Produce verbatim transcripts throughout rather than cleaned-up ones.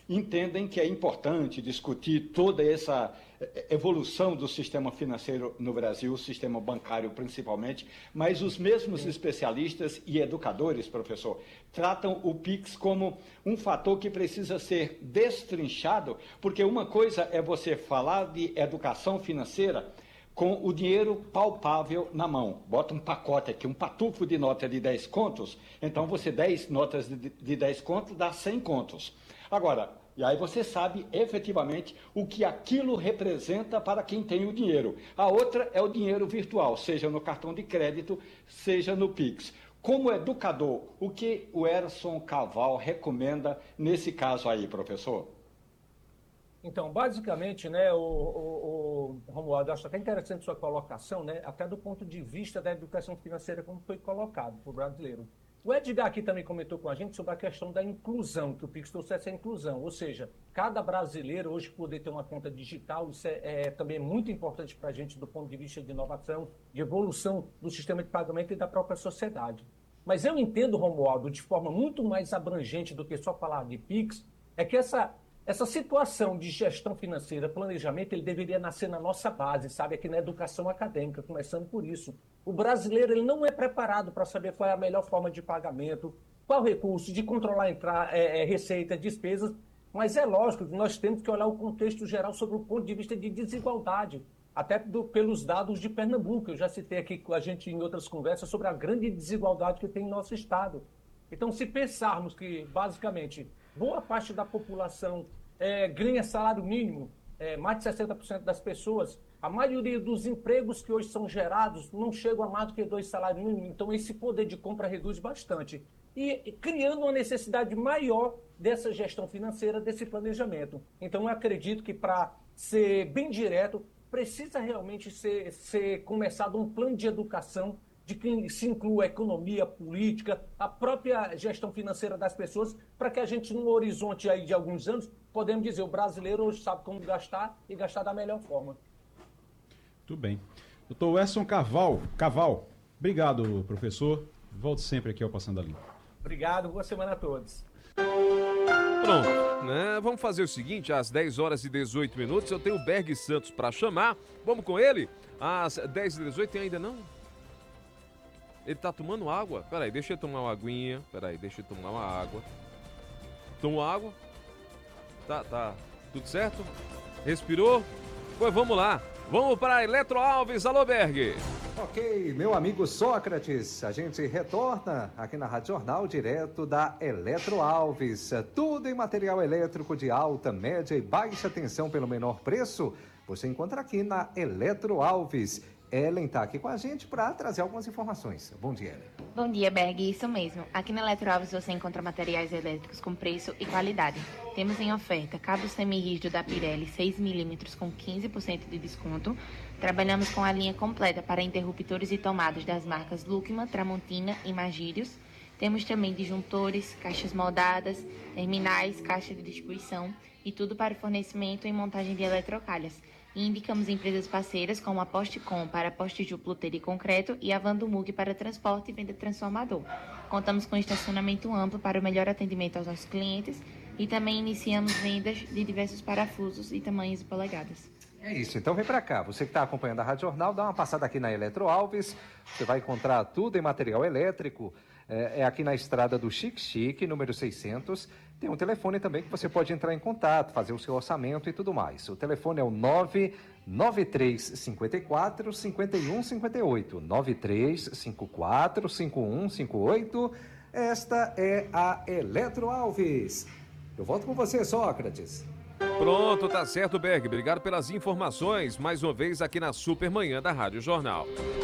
entendem que é importante discutir toda essa evolução do sistema financeiro no Brasil, o sistema bancário principalmente, mas os mesmos especialistas e educadores, professor, tratam o Pix como um fator que precisa ser destrinchado, porque uma coisa é você falar de educação financeira com o dinheiro palpável na mão. Bota um pacote aqui, um patufo de nota de dez contos, então você dez notas de dez contos dá cem contos. Agora, e aí você sabe efetivamente o que aquilo representa para quem tem o dinheiro. A outra é o dinheiro virtual, seja no cartão de crédito, seja no Pix. Como educador, o que o Erson Caval recomenda nesse caso aí, professor? Então, basicamente, né, o, o, o Romualdo, acho até interessante sua colocação, né, até do ponto de vista da educação financeira, como foi colocado para o brasileiro. O Edgar aqui também comentou com a gente sobre a questão da inclusão, que o Pix trouxe essa inclusão, ou seja, cada brasileiro hoje poder ter uma conta digital, isso é, é também muito importante para a gente do ponto de vista de inovação, de evolução do sistema de pagamento e da própria sociedade. Mas eu entendo, Romualdo, de forma muito mais abrangente do que só falar de Pix, é que essa, essa situação de gestão financeira, planejamento, ele deveria nascer na nossa base, sabe, aqui na educação acadêmica, começando por isso. O brasileiro ele não é preparado para saber qual é a melhor forma de pagamento, qual recurso, de controlar entra, é, é, receita, despesas, mas é lógico que nós temos que olhar o contexto geral sobre o ponto de vista de desigualdade, até do, pelos dados de Pernambuco. Eu já citei aqui com a gente em outras conversas sobre a grande desigualdade que tem em nosso estado. Então, se pensarmos que, basicamente, boa parte da população é, ganha salário mínimo, é, mais de sessenta por cento das pessoas, a maioria dos empregos que hoje são gerados não chegam a mais do que dois salários mínimos, então esse poder de compra reduz bastante. E, e criando uma necessidade maior dessa gestão financeira, desse planejamento. Então eu acredito que, para ser bem direto, precisa realmente ser, ser começado um plano de educação de que se inclua a economia, a política, a própria gestão financeira das pessoas, para que a gente, num horizonte aí de alguns anos, podemos dizer, o brasileiro hoje sabe como gastar e gastar da melhor forma. Muito bem. doutor Erson Caval, Caval, obrigado, professor. Volto sempre aqui ao Passando a Limpo. Obrigado, boa semana a todos. Pronto, né? Vamos fazer o seguinte, às dez horas e dezoito minutos, eu tenho o Berg Santos para chamar. Vamos com ele? Às dez e dezoito tem ainda não? Ele tá tomando água? Peraí, deixa eu tomar uma aguinha. Peraí, deixa eu tomar uma água. Tomou água? Tá, tá. Tudo certo? Respirou? Pois vamos lá. Vamos para a Eletro Alves. Alô, Berg. Ok, meu amigo Sócrates, a gente retorna aqui na Rádio Jornal, direto da Eletro Alves. Tudo em material elétrico de alta, média e baixa tensão pelo menor preço, você encontra aqui na Eletro Alves. Ellen está aqui com a gente para trazer algumas informações. Bom dia, Ellen. Bom dia, Berg. Isso mesmo. Aqui na Eletro Alves você encontra materiais elétricos com preço e qualidade. Temos em oferta cabo semi-rígido da Pirelli seis milímetros com quinze por cento de desconto. Trabalhamos com a linha completa para interruptores e tomadas das marcas Lukman, Tramontina e Magírios. Temos também disjuntores, caixas moldadas, terminais, caixa de distribuição e tudo para fornecimento e montagem de eletrocalhas. E indicamos empresas parceiras como a Postcom para poste de pluteira e concreto e a Vandumug para transporte e venda de transformador. Contamos com estacionamento amplo para o melhor atendimento aos nossos clientes e também iniciamos vendas de diversos parafusos e tamanhos e polegadas. É isso, então vem para cá. Você que está acompanhando a Rádio Jornal, dá uma passada aqui na Eletro Alves. Você vai encontrar tudo em material elétrico. É, é aqui na estrada do Chique Chique, número seiscentos. Tem um telefone também que você pode entrar em contato, fazer o seu orçamento e tudo mais. O telefone é o nove nove três cinco quatro cinco um cinco oito. nove três cinco quatro cinco um cinco oito. Esta é a Eletro Alves. Eu volto com você, Sócrates. Pronto, tá certo, Berg. Obrigado pelas informações, mais uma vez aqui na Supermanhã da Rádio Jornal.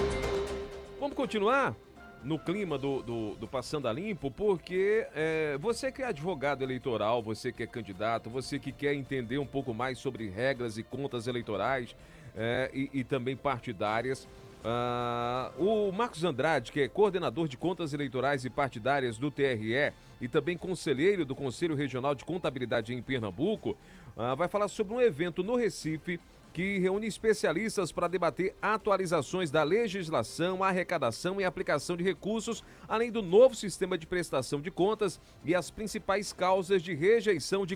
Vamos continuar no clima do, do, do Passando a Limpo, porque é, você que é advogado eleitoral, você que é candidato, você que quer entender um pouco mais sobre regras e contas eleitorais é, e, e também partidárias, Uh, o Marcos Andrade, que é coordenador de contas eleitorais e partidárias do T R E e também conselheiro do Conselho Regional de Contabilidade em Pernambuco, uh, vai falar sobre um evento no Recife que reúne especialistas para debater atualizações da legislação, arrecadação e aplicação de recursos, além do novo sistema de prestação de contas e as principais causas de rejeição de